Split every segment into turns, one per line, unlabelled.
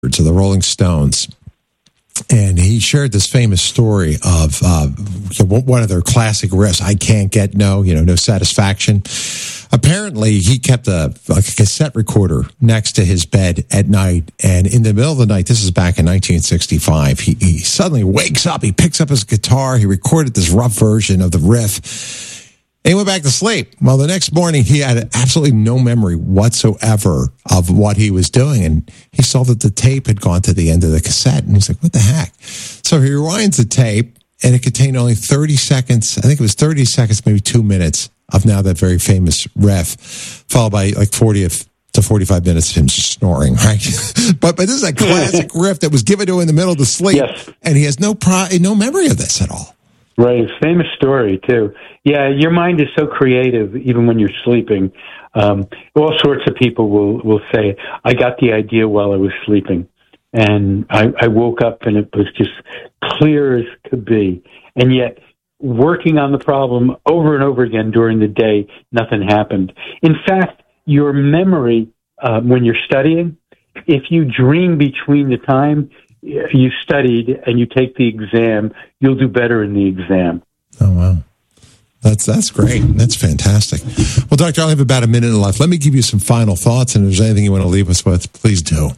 of the Rolling Stones. And he shared this famous story of one of their classic riffs, I Can't Get No Satisfaction. Apparently, he kept a cassette recorder next to his bed at night. And in the middle of the night, this is back in 1965, he suddenly wakes up, he picks up his guitar, he recorded this rough version of the riff. And he went back to sleep. Well, the next morning, he had absolutely no memory whatsoever of what he was doing. And he saw that the tape had gone to the end of the cassette. And he's like, what the heck? So he rewinds the tape, and it contained only 30 seconds. I think it was 30 seconds, maybe 2 minutes of now that very famous riff, followed by like 40 to 45 minutes of him snoring, right? but this is a classic riff that was given to him in the middle of the sleep. Yes. And he has no memory of this at all.
Right, famous story too. Yeah, your mind is so creative even when you're sleeping. All sorts of people will say, I got the idea while I was sleeping. And I woke up and it was just clear as could be. And yet, working on the problem over and over again during the day, nothing happened. In fact, your memory, when you're studying, if you dream between the time you studied and you take the exam, you'll do better in the exam.
Oh, wow. That's great. That's fantastic. Well, Doctor, I'll have about a minute left. Let me give you some final thoughts, and if there's anything you want to leave us with, please do.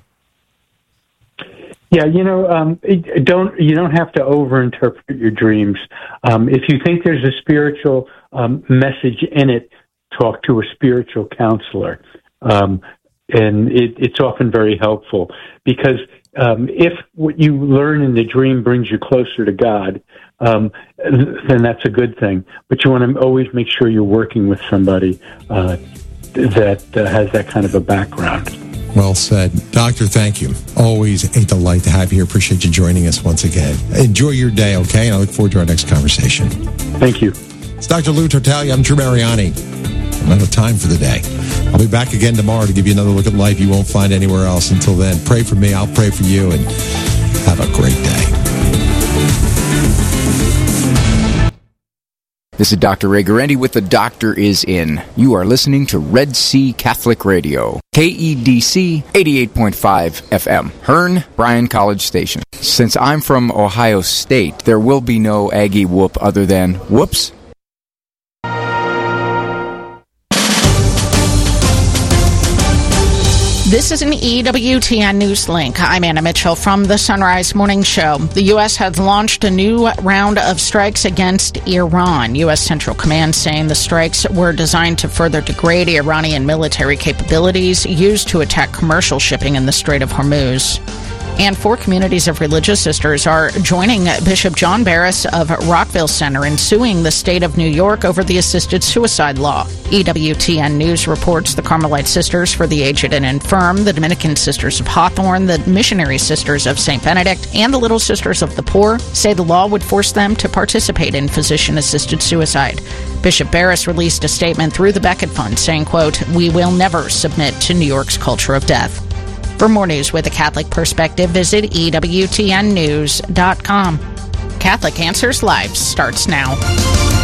Yeah, you don't have to overinterpret your dreams. If you think there's a spiritual message in it, talk to a spiritual counselor. And it's often very helpful because if what you learn in the dream brings you closer to God, then that's a good thing. But you want to always make sure you're working with somebody that has that kind of a background.
Well said. Doctor, thank you. Always a delight to have you here. Appreciate you joining us once again. Enjoy your day, okay? And I look forward to our next conversation.
Thank you.
It's Dr. Lou Tartaglia. I'm Drew Mariani. I'm out of time for the day. I'll be back again tomorrow to give you another look at life you won't find anywhere else. Until then, pray for me. I'll pray for you, and have a great day.
This is Dr. Ray Guarendi with The Doctor Is In. You are listening to Red Sea Catholic Radio, KEDC 88.5 FM, Hearn, Bryan College Station. Since I'm from Ohio State, there will be no Aggie whoop other than whoops.
This is an EWTN News Link. I'm Anna Mitchell from the Sunrise Morning Show. The U.S. has launched a new round of strikes against Iran. U.S. Central Command saying the strikes were designed to further degrade Iranian military capabilities used to attack commercial shipping in the Strait of Hormuz. And 4 communities of religious sisters are joining Bishop John Barris of Rockville Center in suing the state of New York over the assisted suicide law. EWTN News reports the Carmelite Sisters for the Aged and Infirm, the Dominican Sisters of Hawthorne, the Missionary Sisters of St. Benedict, and the Little Sisters of the Poor say the law would force them to participate in physician-assisted suicide. Bishop Barris released a statement through the Becket Fund saying, quote, "We will never submit to New York's culture of death." For more news with a Catholic perspective, visit EWTNnews.com. Catholic Answers Live starts now.